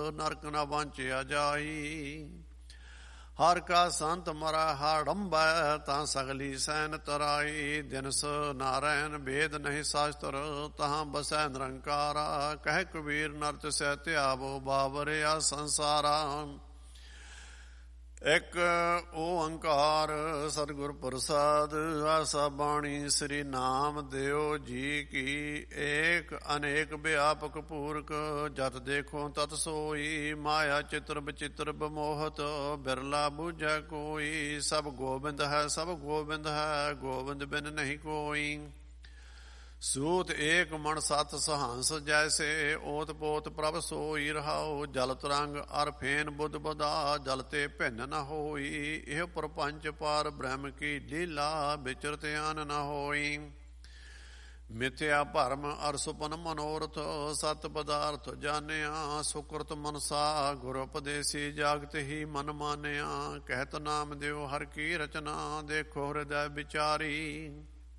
ਨਰਕ ਨ ਵਾਂਚਿਆ ਜਾਈ। ਹਰ ਕਾ ਸੰਤ ਮਰਾ ਹਾੜੰਬੈ ਤਾਂ ਸਗਲੀ ਸੈਨ ਤਰਾਈ। ਦਿਨਸ ਨਾਰਾਇਣ ਵੇਦ ਨਹੀਂ ਸ਼ਾਸਤਰ ਤਹਾਂ ਬਸੈ ਨਿਰੰਕਾਰਾ। ਕਹਿ ਕਬੀਰ ਨਰਤ ਸਹਿ ਧਿਆਵੋ ਬਾਵਰਿਆ ਸੰਸਾਰਾ। ਇੱਕ ਓੰਕਾਰ ਸਤਿਗੁਰ ਪ੍ਰਸਾਦ। ਆਸਾ ਬਾਣੀ ਸ੍ਰੀ ਨਾਮ ਦਿਓ ਜੀ ਕੀ। ਏਕ ਅਨੇਕ ਵਿਆਪਕ ਪੂਰਕ ਜਤ ਦੇਖੋ ਤਤ ਸੋਈ। ਮਾਇਆ ਚਿਤਰ ਬਚਿਤਰ ਬਮੋਹਤ ਬਿਰਲਾ ਬੂਝੈ ਕੋਈ। ਸਭ ਗੋਬਿੰਦ ਹੈ ਸਭ ਗੋਬਿੰਦ ਹੈ ਗੋਬਿੰਦ ਬਿਨ ਨਹੀਂ ਕੋਈ। ਸੂਤ ਏਕ ਮਨ ਸਤ ਸਹਾਂਸ ਜੈਸੇ। ਓਤ ਪੋਤ ਪ੍ਰਭ ਸੋਈ ਰਹਾਓ। ਜਲ ਤਰੰਗ ਅਰ ਫੇਨ ਬੁੱਧ ਬਦਾ ਜਲ ਤੇ ਭਿੰਨ ਨ ਹੋਈ। ਇਹ ਪ੍ਰਪੰਚ ਪਾਰ ਬ੍ਰਹਮ ਕੀ ਲੀਲਾ ਵਿਚਰਤ ਅਨ ਨ ਹੋਈ। ਮਿਥਿਆ ਭਰਮ ਅਰ ਸੁਪਨ ਮਨੋਰਥ ਸਤ ਪਦਾਰਥ ਜਾਣਿਆ। ਸੁਕ੍ਰਤ ਮਨਸਾ ਗੁਰ ਉਪਦੇਸੀ ਜਾਗਤ ਹੀ ਮਨ ਮਾਨਿਆ। ਕਹਿਤ ਨਾਮ ਦਿਓ ਹਰ ਕੀ ਰਚਨਾ ਦੇਖੋ ਹਿਰਦੈ ਵਿਚਾਰੀ।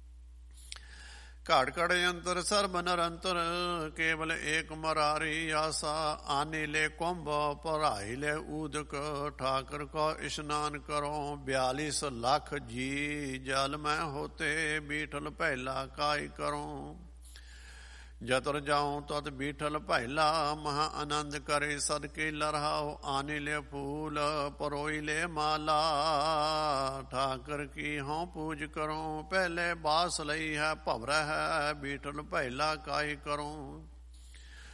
ਘੜ ਘੜ ਅੰਤਰ ਸਰਬ ਨਿਰੰਤਰ ਕੇਵਲ ਏਕ ਮਰਾਰੀ। ਆਸਾ ਆਨੇ ਲੈ ਕੁੰਭ ਭਰਾਈ ਲੈ ਊਦਕ। ਠਾਕਰ ਕੋ ਇਸ਼ਨਾਨ ਕਰੋ 42 ਲੱਖ ਜੀ। ਜਲ ਮੈਂ ਹੋਤੇ ਬੀਠਲ ਪਹਿਲਾ ਕਾਇ ਕਰੋ। ਜਤਰ ਜਾਉ ਤਤ ਬੀਠਲ ਪਹਿਲਾ ਮਹਾ ਆਨੰਦ ਕਰੇ ਸਦਕੇ ਲਰਹਾਓ। ਆਨੇ ਲੈ ਫੂਲ ਪਰੋਈ ਲੈ ਮਾਲਾ। ਠਾਕਰ ਕੀ ਹੋਂ ਪੂਜ ਕਰੋ ਪਹਿਲੇ ਬਾਸ ਲਈ ਹੈ ਭਵਰ ਹੈ। ਬੀਠਲ ਪਹਿਲਾ ਕਾਇ ਕਰੋ।